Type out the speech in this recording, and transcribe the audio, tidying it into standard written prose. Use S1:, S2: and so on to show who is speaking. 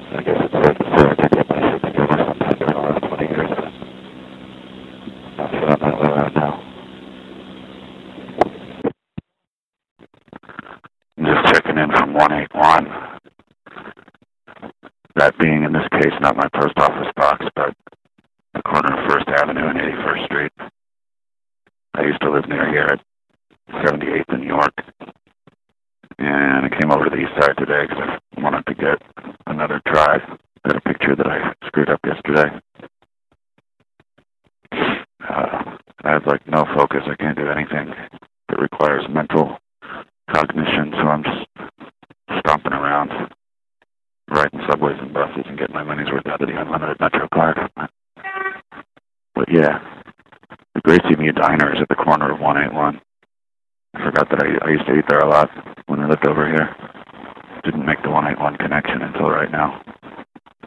S1: I guess it's safe to say I did get my shit together sometime during the last 20 years. Not feeling that way right now. I'm just checking in from 181. That being, in this case, not my post office box, but the corner of 1st Avenue and 81st Street. I used to live near here at 78th in New York. And I came over to the east side today because I wanted to get another try at a picture that I screwed up yesterday. I have like no focus. I can't do anything that requires mental cognition, so I'm just stomping around, riding subways and buses and getting my money's worth out of the unlimited Metro card. But yeah, the Gracie Mew Diner is at the corner of 181. I forgot that I used to eat there a lot when I lived over here. Didn't make the 181 connection until right now.